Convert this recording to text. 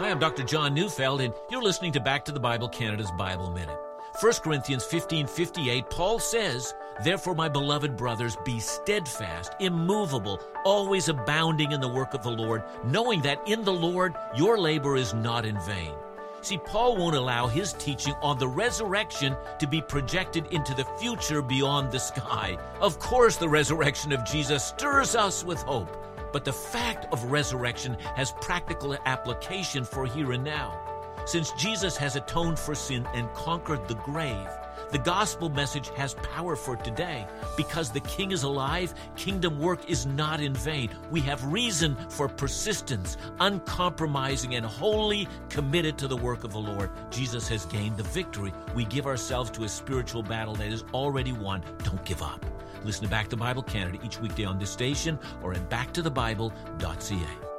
Hi, I'm Dr. John Neufeld, and you're listening to Back to the Bible Canada's Bible Minute. 1 Corinthians 15:58, Paul says, "Therefore, my beloved brothers, be steadfast, immovable, always abounding in the work of the Lord, knowing that in the Lord your labor is not in vain." See, Paul won't allow his teaching on the resurrection to be projected into the future beyond the sky. Of course, the resurrection of Jesus stirs us with hope, but the fact of resurrection has practical application for here and now. Since Jesus has atoned for sin and conquered the grave, the gospel message has power for today. Because the King is alive, kingdom work is not in vain. We have reason for persistence, uncompromising and wholly committed to the work of the Lord. Jesus has gained the victory. We give ourselves to a spiritual battle that is already won. Don't give up. Listen to Back to Bible Canada each weekday on this station or at backtothebible.ca.